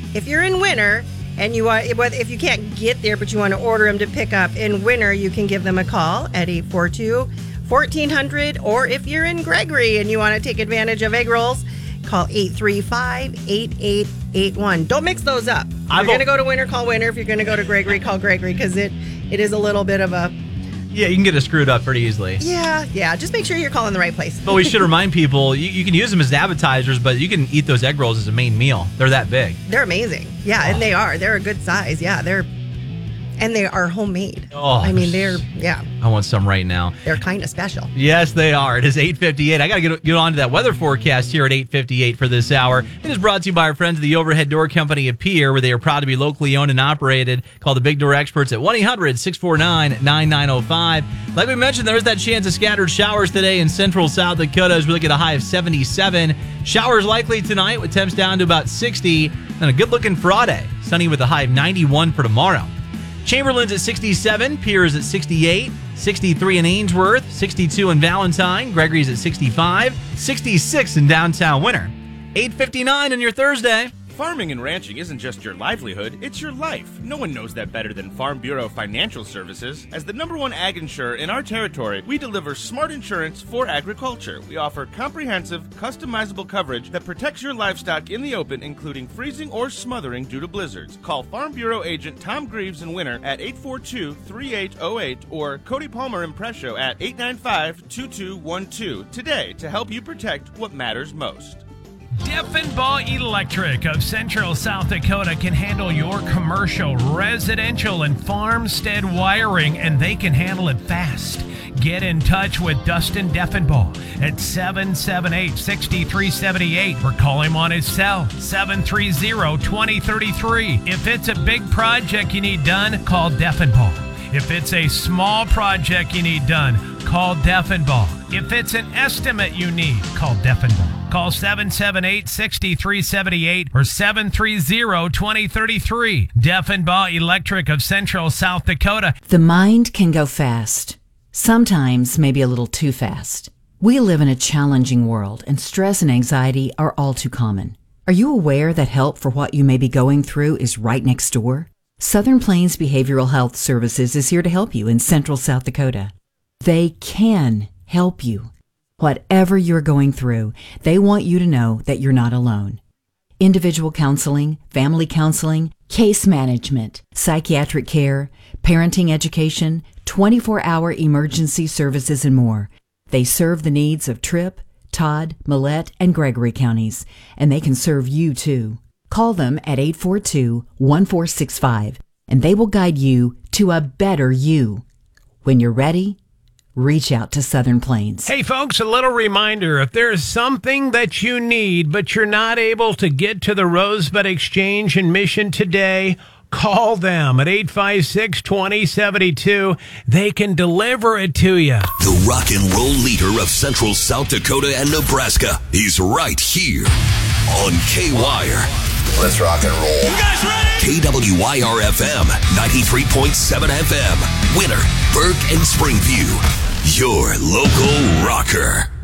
if you're in Winter and if you can't get there, but you want to order them to pick up in Winter, you can give them a call at 842-1400. Or if you're in Gregory and you want to take advantage of egg rolls, call 835-8881. Don't mix those up. If you're going to go to Winter, call Winter. If you're going to go to Gregory, call Gregory, because it is a little bit of a... Yeah, you can get it screwed up pretty easily. Yeah. Just make sure you're calling the right place. But we should remind people, you can use them as appetizers, but you can eat those egg rolls as a main meal. They're that big. They're amazing. Yeah, and they are. They're a good size. Yeah, they are homemade. I mean, I want some right now. They're kind of special. Yes, they are. It is 8:58. I got to get on to that weather forecast here at 8:58 for this hour. It is brought to you by our friends at the Overhead Door Company of Pierre, where they are proud to be locally owned and operated. Call the Big Door Experts at 1-800-649-9905. Like we mentioned, there is that chance of scattered showers today in central South Dakota as we look at a high of 77. Showers likely tonight with temps down to about 60. And a good-looking Friday. Sunny with a high of 91 for tomorrow. Chamberlain's at 67, Pierce at 68, 63 in Ainsworth, 62 in Valentine, Gregory's at 65, 66 in downtown Winter. 8:59 on your Thursday. Farming and ranching isn't just your livelihood, it's your life. No one knows that better than Farm Bureau Financial Services. As the #1 ag insurer in our territory, we deliver smart insurance for agriculture. We offer comprehensive, customizable coverage that protects your livestock in the open, including freezing or smothering due to blizzards. Call Farm Bureau agent Tom Greaves in Winter at 842-3808 or Cody Palmer in Presho at 895-2212 today to help you protect what matters most. Deffenbaugh Electric of Central South Dakota can handle your commercial, residential, and farmstead wiring, and they can handle it fast. Get in touch with Dustin Deffenbaugh at 778-6378 or call him on his cell, 730-2033. If it's a big project you need done, call Deffenbaugh. If it's a small project you need done, call Deffenbaugh. If it's an estimate you need, call Deffenbaugh. Call 778-6378 or 730-2033. Deffenbaugh Electric of Central South Dakota. The mind can go fast. Sometimes maybe a little too fast. We live in a challenging world, and stress and anxiety are all too common. Are you aware that help for what you may be going through is right next door? Southern Plains Behavioral Health Services is here to help you in Central South Dakota. They can help you. Whatever you're going through, they want you to know that you're not alone. Individual counseling, family counseling, case management, psychiatric care, parenting education, 24-hour emergency services, and more. They serve the needs of Tripp, Todd, Millette, and Gregory counties, and they can serve you too. Call them at 842-1465, and they will guide you to a better you. When you're ready, reach out to Southern Plains. Hey folks, a little reminder, if there's something that you need but you're not able to get to the Rosebud Exchange in Mission today, call them at 856-2072. They can deliver it to you. The rock and roll leader of Central South Dakota and Nebraska is right here on K-Wire. Let's rock and roll. You guys ready? KWYR-FM, 93.7 FM. Winter, Burke, and Springview. Your local rocker.